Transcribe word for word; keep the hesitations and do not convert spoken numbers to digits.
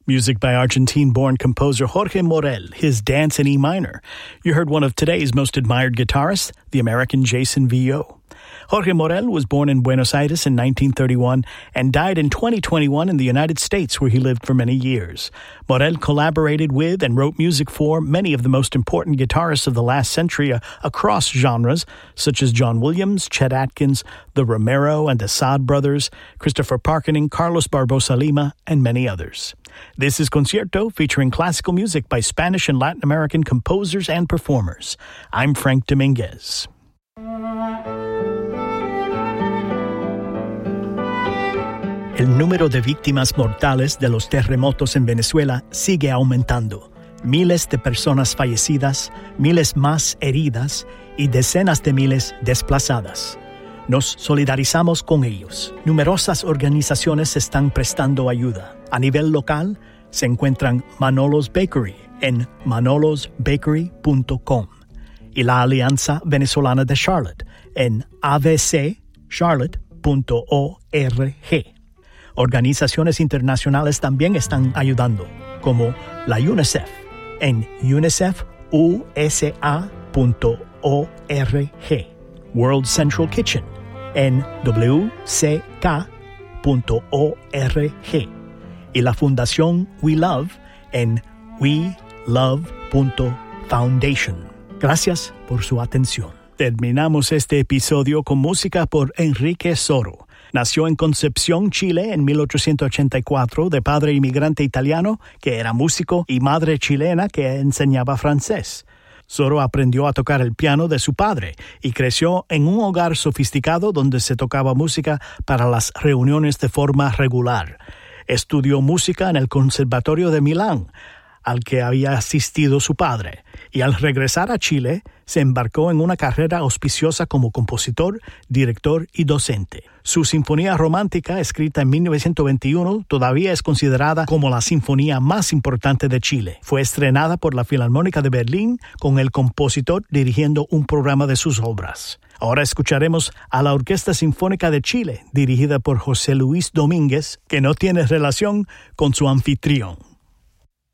Music by Argentine-born composer Jorge Morel, his Dance in E minor. You heard one of today's most admired guitarists, the American Jason Vio. Jorge Morel was born in Buenos Aires in nineteen thirty-one and died in twenty twenty-one in the United States, where he lived for many years. Morel collaborated with and wrote music for many of the most important guitarists of the last century uh, across genres, such as John Williams, Chet Atkins, the Romero and Assad brothers, Christopher Parkening, Carlos Barbosa Lima, and many others. This is Concierto, featuring classical music by Spanish and Latin American composers and performers. I'm Frank Dominguez. El número de víctimas mortales de los terremotos en Venezuela sigue aumentando. Miles de personas fallecidas, miles más heridas y decenas de miles desplazadas. Nos solidarizamos con ellos. Numerosas organizaciones están prestando ayuda. A nivel local, se encuentran Manolos Bakery en manolos bakery punto com y la Alianza Venezolana de Charlotte en a v c charlotte punto org. Organizaciones internacionales también están ayudando, como la UNICEF en unicef u s a punto org, World Central Kitchen en w c k punto org y la Fundación We Love en we love punto foundation. Gracias por su atención. Terminamos este episodio con música por Enrique Soro. Nació en Concepción, Chile, en mil ochocientos ochenta y cuatro, de padre inmigrante italiano, que era músico, y madre chilena, que enseñaba francés. Soro aprendió a tocar el piano de su padre y creció en un hogar sofisticado donde se tocaba música para las reuniones de forma regular. Estudió música en el Conservatorio de Milán, al que había asistido su padre, y al regresar a Chile, se embarcó en una carrera auspiciosa como compositor, director y docente. Su Sinfonía Romántica, escrita en mil novecientos veintiuno, todavía es considerada como la sinfonía más importante de Chile. Fue estrenada por la Filarmónica de Berlín, con el compositor dirigiendo un programa de sus obras. Ahora escucharemos a la Orquesta Sinfónica de Chile, dirigida por José Luis Domínguez, que no tiene relación con su anfitrión.